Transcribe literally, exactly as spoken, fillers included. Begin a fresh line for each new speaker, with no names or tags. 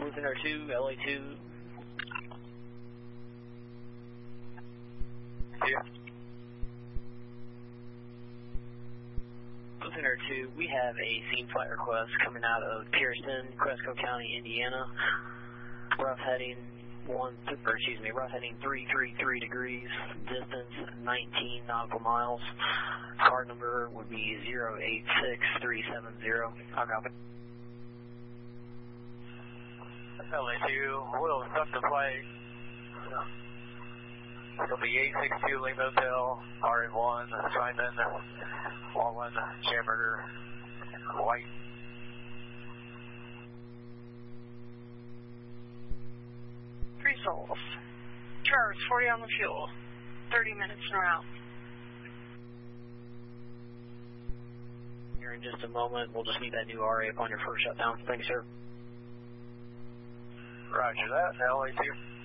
Center two, L A two.
Yeah.
Center two, we have a scene flight request coming out of Pearson, Cresco County, Indiana. Rough heading one, or excuse me, rough heading three three three degrees, distance nineteen nautical miles. Card number would be zero eight six three seven zero. I'll copy.
L A two, we'll start the flight. It'll be eight six two Lima Hotel, R A one, Simon, Wallen, Jammer, White.
Three souls. Two hours, forty on the fuel. thirty minutes en route.
Here in just a moment, we'll just need that new R A upon your first shutdown. Thanks, sir.
Roger that, L A two.